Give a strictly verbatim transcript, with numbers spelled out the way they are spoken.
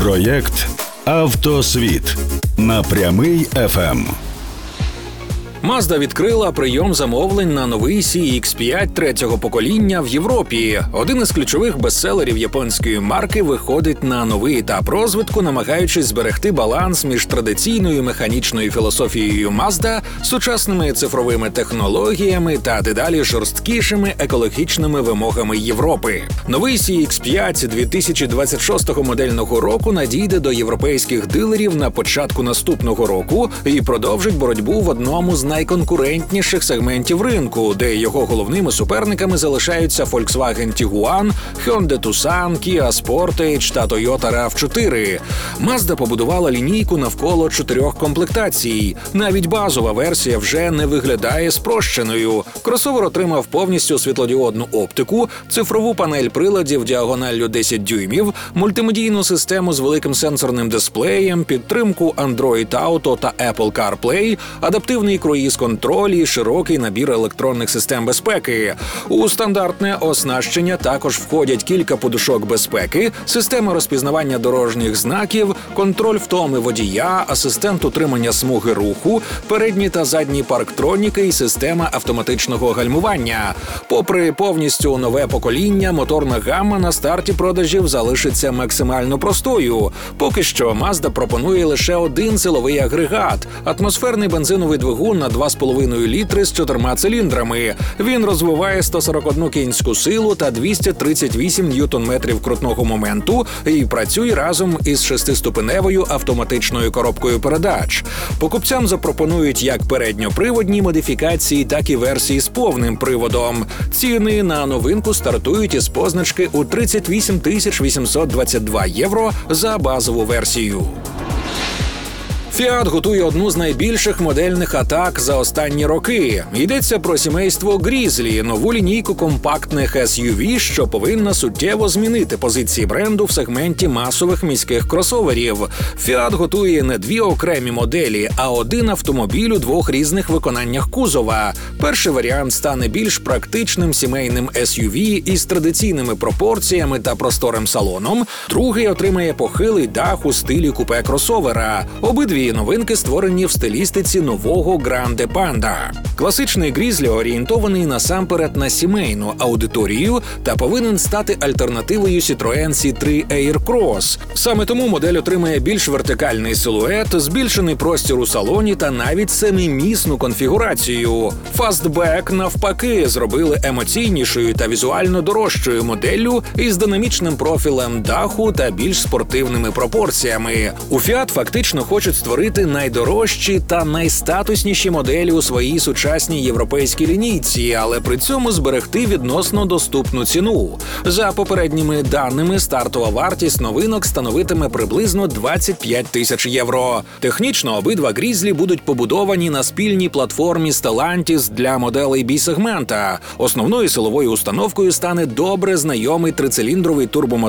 Проєкт «Автосвіт» на Прямий еф ем. Mazda відкрила прийом замовлень на новий сі ікс п'ять третього покоління в Європі. Один із ключових бестселерів японської марки виходить на новий етап розвитку, намагаючись зберегти баланс між традиційною механічною філософією Mazda, сучасними цифровими технологіями та дедалі жорсткішими екологічними вимогами Європи. Новий сі ікс п'ять дві тисячі двадцять шостого модельного року надійде до європейських дилерів на початку наступного року і продовжить боротьбу в одному з найконкурентніших сегментів ринку, де його головними суперниками залишаються Volkswagen Tiguan, Hyundai Tucson, Kia Sportage та Toyota рав чотири. Mazda побудувала лінійку навколо чотирьох комплектацій. Навіть базова версія вже не виглядає спрощеною. Кросовер отримав повністю світлодіодну оптику, цифрову панель приладів діагоналлю десять дюймів, мультимедійну систему з великим сенсорним дисплеєм, підтримку Android Auto та Apple CarPlay, адаптивний круїз-контроль і широкий набір електронних систем безпеки. У стандартне оснащення також входять кілька подушок безпеки, система розпізнавання дорожніх знаків, контроль втоми водія, асистент утримання смуги руху, передні та задні парктроніки і система автоматичного гальмування. Попри повністю нове покоління, моторна гамма на старті продажів залишиться максимально простою. Поки що Mazda пропонує лише один силовий агрегат – атмосферний бензиновий двигун на два з половиною літри з чотирма циліндрами. Він розвиває сто сорок одну кінську силу та двісті тридцять вісім ньютон-метрів крутного моменту і працює разом із шестиступеневою автоматичною коробкою передач. Покупцям запропонують як передньоприводні модифікації, так і версії з повним приводом. Ціни на новинку стартують із позначки у тридцять вісім тисяч вісімсот двадцять два євро за базову версію. Fiat готує одну з найбільших модельних атак за останні роки. Йдеться про сімейство Grizzly – нову лінійку компактних ес ю ві, що повинна суттєво змінити позиції бренду в сегменті масових міських кросоверів. Fiat готує не дві окремі моделі, а один автомобіль у двох різних виконаннях кузова. Перший варіант стане більш практичним сімейним ес ю ві із традиційними пропорціями та просторим салоном. Другий отримає похилий дах у стилі купе-кросовера. Обидві новинки створені в стилістиці нового Grande Panda. Класичний Grizzly орієнтований насамперед на сімейну аудиторію та повинен стати альтернативою Citroen сі три Aircross. Саме тому модель отримає більш вертикальний силует, збільшений простір у салоні та навіть семимісну конфігурацію. Fastback, навпаки, зробили емоційнішою та візуально дорожчою моделлю із динамічним профілем даху та більш спортивними пропорціями. У Fiat фактично хочуть створити найдорожчі та найстатусніші моделі у своїй сучасній європейській лінійці, але при цьому зберегти відносно доступну ціну. За попередніми даними, стартова вартість новинок становитиме приблизно двадцять п'ять тисяч євро. Технічно обидва Grizzly будуть побудовані на спільній платформі Stellantis для моделей бі-сегмента. Основною силовою установкою стане добре знайомий трициліндровий турбомотор